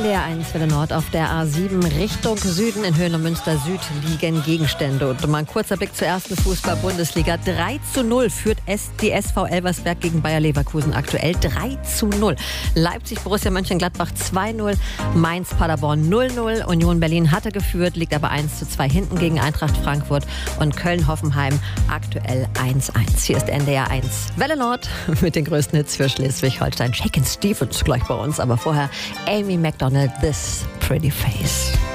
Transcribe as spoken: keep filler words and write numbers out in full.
N D R eins Welle Nord auf der A sieben Richtung Süden in Höhen und Münster Süd liegen Gegenstände. Und mal ein kurzer Blick zur ersten Fußball-Bundesliga. drei zu null führt S- die S V Elversberg gegen Bayer Leverkusen aktuell. drei zu null. Leipzig Borussia Mönchengladbach zwei null. Mainz Paderborn null null. Union Berlin hatte geführt, liegt aber eins zu zwei hinten gegen Eintracht Frankfurt. Und Köln Hoffenheim aktuell eins eins. Hier ist N D R eins Welle Nord mit den größten Hits für Schleswig-Holstein. Shakin' Stevens gleich bei uns, aber vorher Amy Macdonald, This Pretty Face.